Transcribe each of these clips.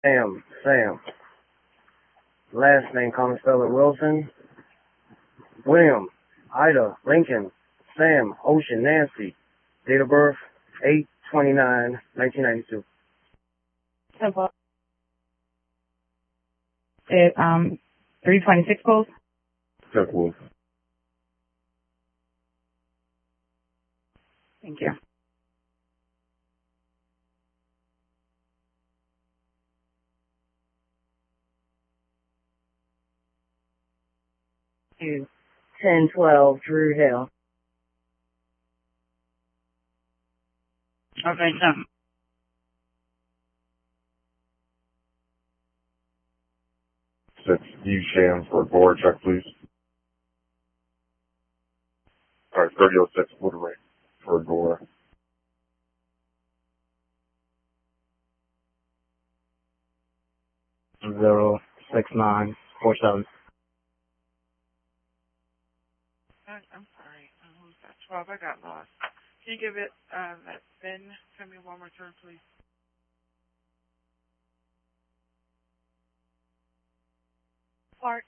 Sam. Last name, common spell it, Wilson. William, Ida, Lincoln, Sam, Ocean, Nancy. Date of birth, 8/29/1992. Simple. It, 326 post. Chuck Wolf. Thank you. To 1012 Drew Hill. Okay, so. Six, U Sham for Gore check, please. All right, 3006 Woodring for Gore. 06947. I'm sorry. Who's that? 12. I got lost. Can you give it that VIN to me one more time, please? Clark.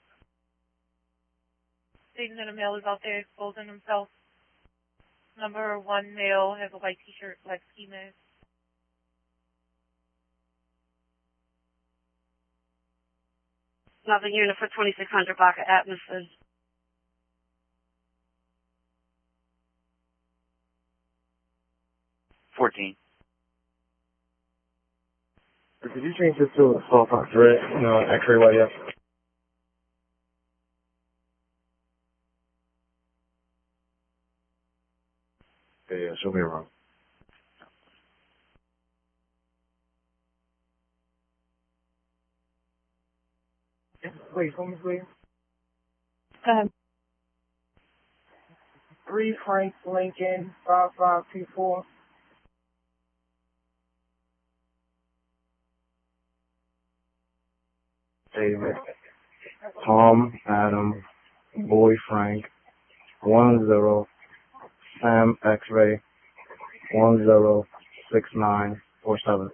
Stating that a male is out there exposing himself. Number 1 male has a white t-shirt, black ski mask. Another unit for 2600 block of Atmosphere. Could you change this to a smallpox red? No, X-ray white, yes. Yeah, show me around. Wait, hold me, please. Go ahead. 3 Frank Lincoln 5524. David, Tom, Adam, Boy Frank, 10, Sam X-ray, 106947.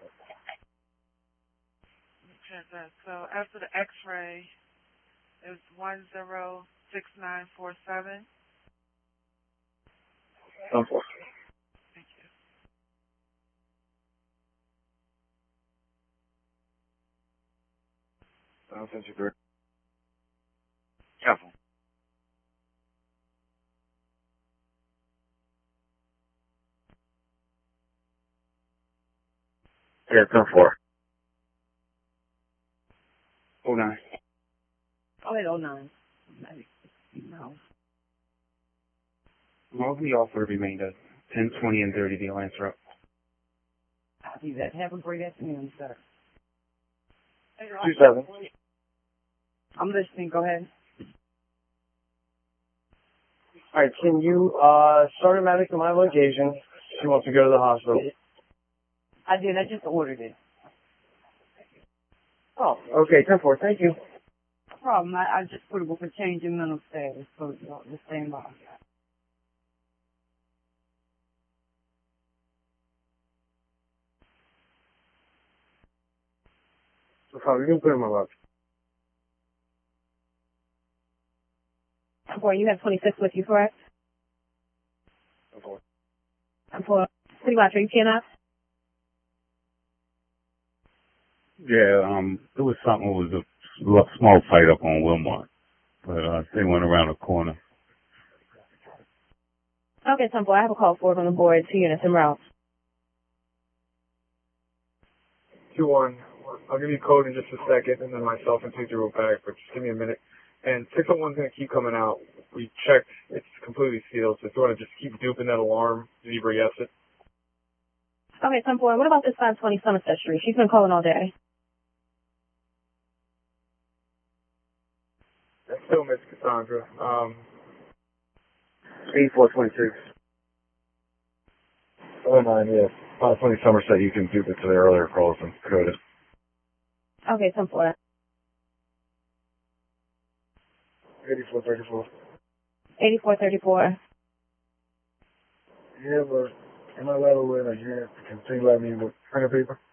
Check that. So after the X-ray, it was 106947. Thank you. I'll send you through. Careful. Yeah, 10-4. 09. Oh, wait, 09. No. Mosley offer remainder 10, 20, and 30. They'll answer up. Copy that. Have a great afternoon, sir. 27. I'm listening. Go ahead. Alright, can you, start a medic to my location? She wants to go to the hospital. I did. I just ordered it. Oh, okay, 10-4, thank you. No problem. I just put it for changing mental status, so just stand by. So, you can put him on left. Boy, you have 26 with you, correct? 10-4. And for City Watch, are you PNF? Yeah, it was something, it was a small fight up on Wilmot. But, they went around the corner. Okay, 10-4, I have a call forward on the board, 2 units en route. 2-1. I'll give you a code in just a second, and then myself and 2-0 will back, but just give me a minute. And 601's going to keep coming out. We checked. It's completely sealed, so if you want to just keep duping that alarm, zebra yes it. Okay, 10-4, what about this 520 Somerset Street? She's been calling all day. That's still Miss Cassandra. 8426. 09, yes. 520 Somerset, you can dupe it to the earlier calls and code it. Okay, 10-4. 8434. 8434. Yeah, but am I right away? Like, you have to continue letting me with printer paper?